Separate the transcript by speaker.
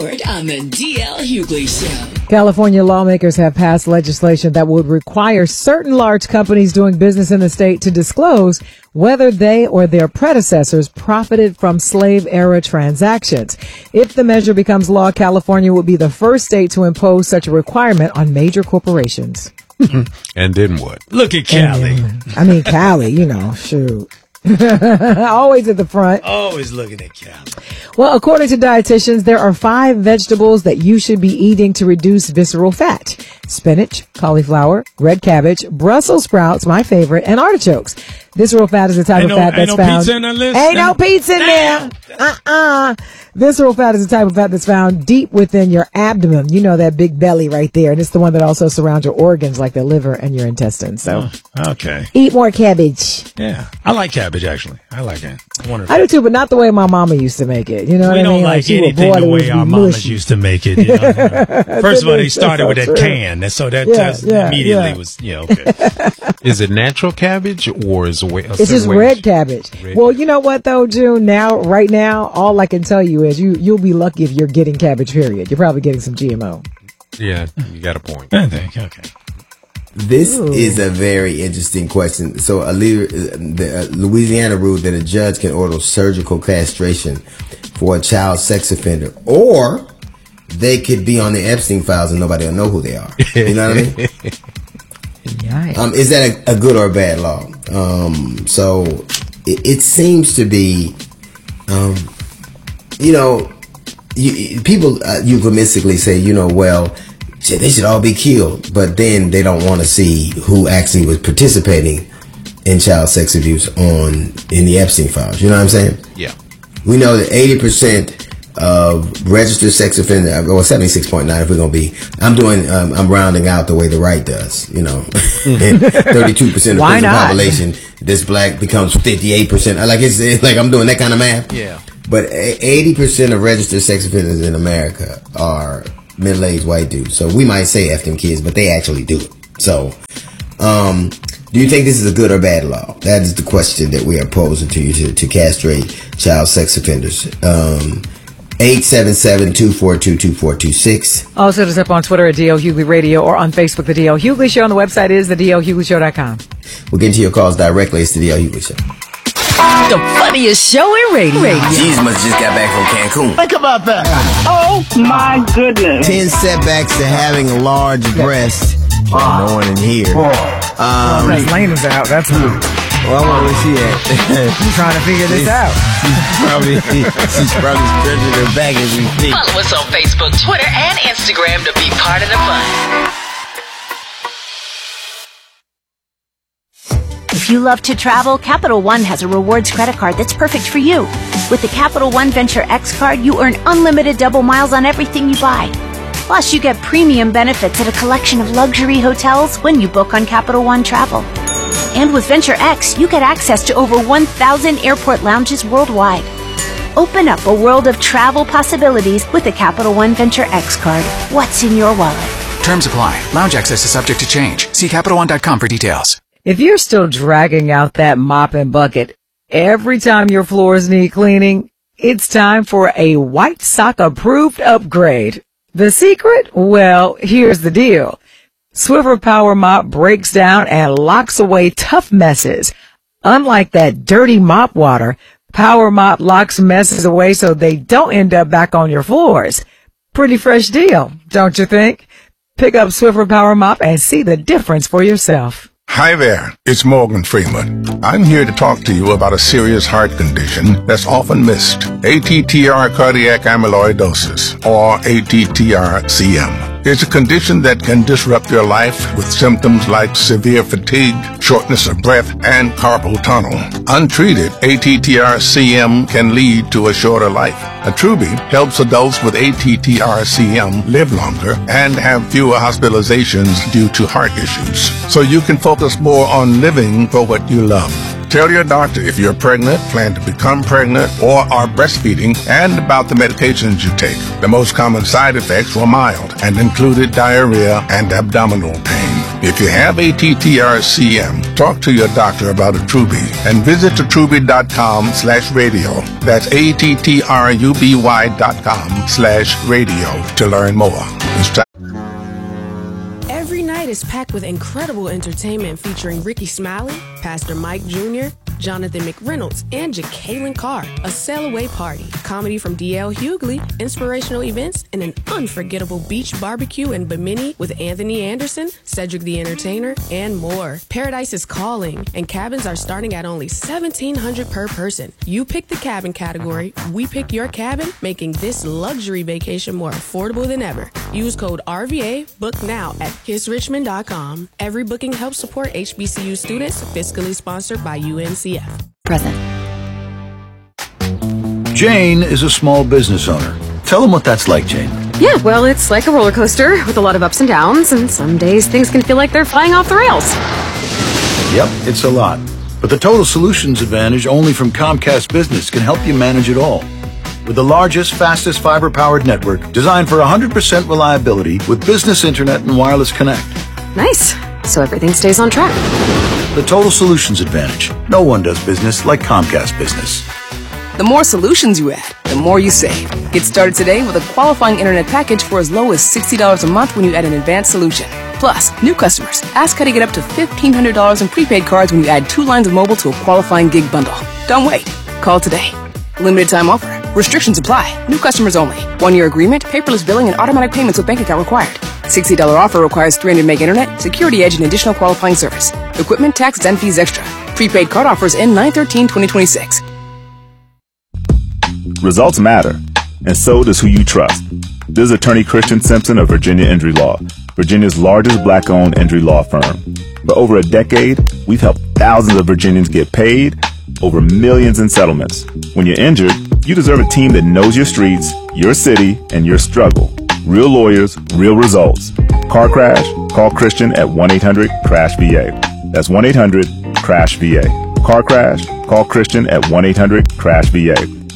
Speaker 1: Report on the DL Hughley Show.
Speaker 2: California lawmakers have passed legislation that would require certain large companies doing business in the state to disclose whether they or their predecessors profited from slave-era transactions. If the measure becomes law, California will be the first state to impose such a requirement on major corporations.
Speaker 3: And then what?
Speaker 4: Look at Cali.
Speaker 2: Cali, shoot. Always at the front.
Speaker 4: Always looking at Cali.
Speaker 2: Well, according to dietitians, there are 5 vegetables that you should be eating to reduce visceral fat. Spinach, cauliflower, red cabbage, Brussels sprouts, my favorite, and artichokes. Visceral fat is the type of fat that's found.
Speaker 4: Pizza in that list?
Speaker 2: Ain't no pizza in there. Visceral fat is the type of fat that's found deep within your abdomen. You know, that big belly right there. And it's the one that also surrounds your organs like the liver and your intestines. So,
Speaker 4: okay.
Speaker 2: Eat more cabbage.
Speaker 4: Yeah. I like cabbage, actually. I like it.
Speaker 2: I do too, but not the way my mama used to make it. You know what I mean?
Speaker 4: We don't like anything the way our mamas used to make it. You know? First of all, they started with that can. So that immediately was, okay.
Speaker 3: Is it natural cabbage or is it
Speaker 2: it's just red cabbage. Well, you know what though, June? Right now, all I can tell you is you'll be lucky if you're getting cabbage, period. You're probably getting some GMO.
Speaker 3: Yeah, you got a point.
Speaker 4: I think, okay.
Speaker 5: This is a very interesting question. So, the Louisiana ruled that a judge can order surgical castration for a child sex offender, or they could be on the Epstein files and nobody will know who they are. You know what I mean?
Speaker 2: Yikes.
Speaker 5: Is that a good or a bad law? So it seems to be, people euphemistically say, well, they should all be killed, but then they don't want to see who actually was participating in child sex abuse in the Epstein files. You know what I'm saying?
Speaker 3: Yeah.
Speaker 5: We know that 80% of registered sex offenders, or 76.9 if we're going to be, I'm rounding out the way the right does, and 32% of the population, this black becomes 58%. It's like I'm doing that kind of math.
Speaker 3: Yeah.
Speaker 5: But 80% of registered sex offenders in America are middle-aged white dudes. So we might say F them kids, but they actually do it. So, do you think this is a good or bad law? That is the question that we are posing to you to castrate child sex offenders. 877-242-2426.
Speaker 2: Also, hit us up on Twitter at DL Hughley Radio or on Facebook, The DL Hughley Show. And the website is thedlhughleyshow.com.
Speaker 5: We'll get into your calls directly. It's The DL Hughley Show.
Speaker 1: The funniest show in radio.
Speaker 5: Jesus must just got back from Cancun.
Speaker 6: Think about that. Oh, my goodness.
Speaker 5: 10 setbacks to having a large breast. No one in here.
Speaker 2: Lane is out. That's who.
Speaker 5: Well, I wonder where she at.
Speaker 2: She's trying to figure this out.
Speaker 5: She's probably stretching her back as we speak.
Speaker 1: Follow us on Facebook, Twitter, and Instagram to be part of the fun.
Speaker 7: If you love to travel, Capital One has a rewards credit card that's perfect for you. With the Capital One Venture X card, you earn unlimited double miles on everything you buy. Plus, you get premium benefits at a collection of luxury hotels when you book on Capital One Travel. And with Venture X, you get access to over 1,000 airport lounges worldwide. Open up a world of travel possibilities with the Capital One Venture X card. What's in your wallet?
Speaker 8: Terms apply. Lounge access is subject to change. See CapitalOne.com for details.
Speaker 2: If you're still dragging out that mop and bucket every time your floors need cleaning, it's time for a White Sock approved upgrade. The secret? Well, here's the deal. Swiffer Power Mop breaks down and locks away tough messes. Unlike that dirty mop water, Power Mop locks messes away so they don't end up back on your floors. Pretty fresh deal, don't you think? Pick up Swiffer Power Mop and see the difference for yourself.
Speaker 9: Hi there, it's Morgan Freeman. I'm here to talk to you about a serious heart condition that's often missed. ATTR cardiac amyloidosis, or ATTR-CM. It's a condition that can disrupt your life with symptoms like severe fatigue, shortness of breath, and carpal tunnel. Untreated, ATTR-CM can lead to a shorter life. Attruby helps adults with ATTR-CM live longer and have fewer hospitalizations due to heart issues. So you can focus more on living for what you love. Tell your doctor if you're pregnant, plan to become pregnant, or are breastfeeding, and about the medications you take. The most common side effects were mild and included diarrhea and abdominal pain. If you have ATTR-CM, talk to your doctor about Attruby and visit attruby.com/radio. That's ATTRUBY.com/radio to learn more.
Speaker 10: Every night is packed with incredible entertainment featuring Ricky Smiley, Pastor Mike Jr., Jonathan McReynolds, and Jacqueline Carr. A sail-away party, comedy from D.L. Hughley, inspirational events, and an unforgettable beach barbecue in Bimini with Anthony Anderson, Cedric the Entertainer, and more. Paradise is calling, and cabins are starting at only $1,700 per person. You pick the cabin category, we pick your cabin, making this luxury vacation more affordable than ever. Use code RVA, book now at kissrichmond.com. Every booking helps support HBCU students, fiscally sponsored by UNCF.
Speaker 11: Present.
Speaker 12: Jane is a small business owner. Tell them what that's like, Jane.
Speaker 11: Yeah, well, it's like a roller coaster with a lot of ups and downs, and some days things can feel like they're flying off the rails.
Speaker 12: Yep, it's a lot. But the Total Solutions Advantage only from Comcast Business can help you manage it all. With the largest, fastest fiber-powered network designed for 100% reliability with business internet and wireless connect.
Speaker 11: Nice. So everything stays on track.
Speaker 12: The Total Solutions Advantage. No one does business like Comcast Business.
Speaker 13: The more solutions you add, the more you save. Get started today with a qualifying internet package for as low as $60 a month when you add an advanced solution. Plus, new customers, ask how to get up to $1,500 in prepaid cards when you add 2 lines of mobile to a qualifying gig bundle. Don't wait. Call today. Limited time offer. Restrictions apply. New customers only. 1-year agreement, paperless billing, and automatic payments with bank account required. $60 offer requires 300 meg internet, security edge, and additional qualifying service. Equipment, tax, and fees extra. Prepaid card offers end 9/13/2026.
Speaker 14: Results matter, and so does who you trust. This is Attorney Christian Simpson of Virginia Injury Law, Virginia's largest black-owned injury law firm. For over a decade, we've helped thousands of Virginians get paid, over millions in settlements. When you're injured, you deserve a team that knows your streets, your city, and your struggle. Real lawyers, real results. Car crash? Call Christian at 1-800-CRASH-VA. That's 1-800-CRASH-VA. Car crash? Call Christian at 1-800-CRASH-VA.